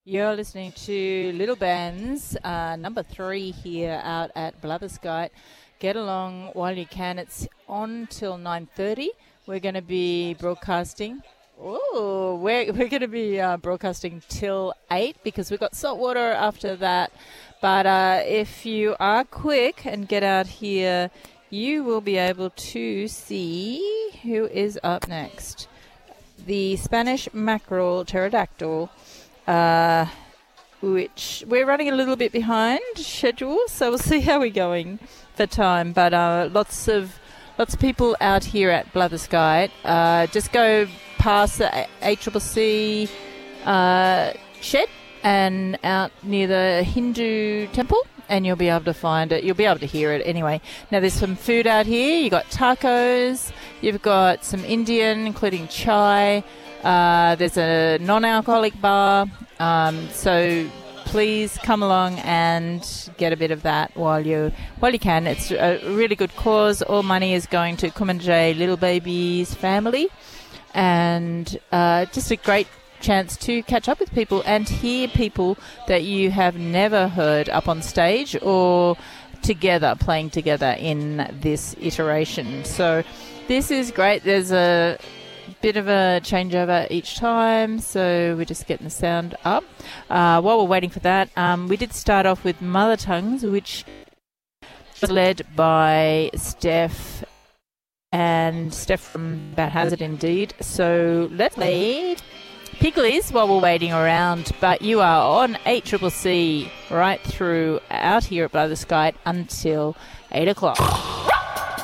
You're listening to Little Bands, number 3 here out at Blatherskite. Get along while you can. It's on till 9:30. We're going to be broadcasting. Oh, we're going to be broadcasting till 8 because we've got saltwater after that. But if you are quick and get out here, you will be able to see who is up next. The Spanish mackerel pterodactyl, which we're running a little bit behind schedule, so we'll see how we're going for time. But lots of people out here at Blatherskite. Just go past the ACCC shed and out near the Hindu temple, and you'll be able to find it. You'll be able to hear it anyway. Now, there's some food out here. You've got tacos. You've got some Indian, including chai. There's a non-alcoholic bar. So please come along and get a bit of that while you can. It's a really good cause. All money is going to Kumanjay Little Baby's family. And just a great chance to catch up with people and hear people that you have never heard up on stage or playing together in this iteration. So this is great. There's a bit of a changeover each time, so we're just getting the sound up. While we're waiting for that, we did start off with Mother Tongues, which was led by Steph from Bad Hazard indeed. So let's play Pigglies while we're waiting around, but you are on ACCC right through out here at Blatherskite until 8 o'clock.